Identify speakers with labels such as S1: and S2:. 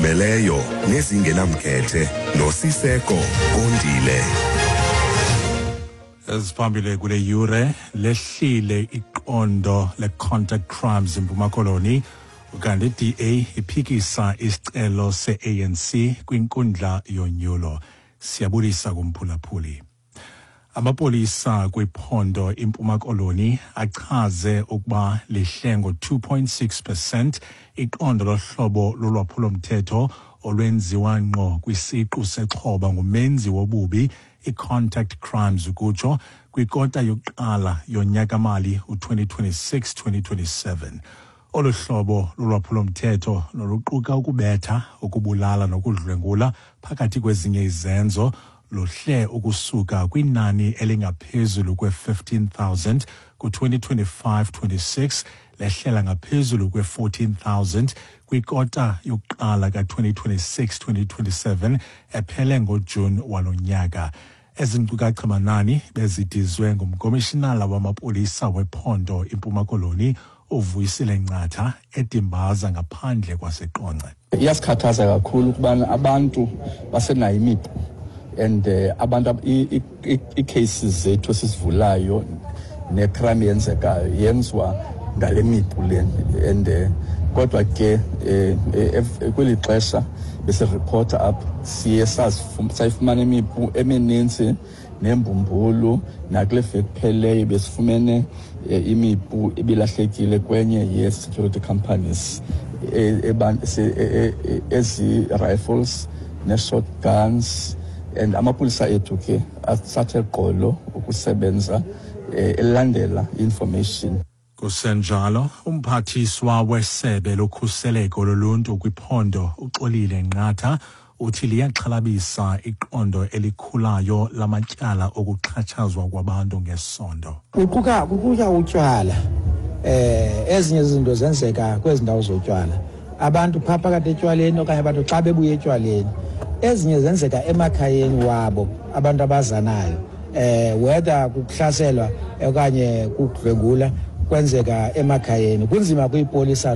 S1: meleyo nezingenamkhethe noSiseko Kondile.
S2: Esiphambili kule yure lehlile iqondo le-contact crimes eMpuma Koloni ukanti DA iphikisa isicelo se-ANC kwinkundla yonyulo. Siyabulisa kumphulaphuli. Amapolisa kwiphondo eMpuma Koloni achaze ukuba lihle ngo-2.6% iqondo lohlobo lolwaphulomthetho olwenziwa ngqo kwisiqu sexhoba ngumenzi wobubi i-contact crimes ukutsho kwikota yokuqala yonyakamali u-2026-2027. Olu hlobo lolwaphulomthetho noluquka ukubetha, ukubulala nokudlwengula phakathi kwezinye izenzo luhle ukusuka kwinani elingaphezulu kwe-15,000 ku-2025-26 lehlela ngaphezulu kwe-14,000 kwikota yokuqala ka-2026-2027 ephele ngoJuni walo nyaka. Ezi nkcukacha-manani bezidizwe ngumkomishinala wamapolisa wephondo eMpuma Koloni uVuyisile Nqatha edimbaza ngaphandle kwaseQonce.
S3: Iyasikhathaza kakhulu ukubana abantu basenayo imipu and abantu i-cases zethu esivulayo ne-crime yenzekayo yenziwa ngale mipu le and kodwa ke kweli xesha bese-reporter up siye sayifumana imipu emininzi nembumbulu nakule veki pheleyo besifumene imipu ebilahlekile kwenye ye-security companies ezi-rifles ne-shotguns and amapolisa ethu ke asathe qolo ukusebenza elandela information.
S2: Kusenjalo umphathiswa wesebe lokhuseleko loluntu kwiphondo uXolile Nqatha uthi liyaxhalabisa iqondo elikhulayo lamatyala okuxhatshazwa kwabantu ngesondo.
S4: Kuquka utywala ezinye izinto zenzeka kwezi ndawo zotywala abantu pha phakathi etywaleni okanye abantu xa bebuye etywaleni ezinye zenzeka emakhayeni wabo abantu abazanayo whether kuhlaselwa okanye kudlwengula kwenzeka emakhayeni kunzima kuyipolisa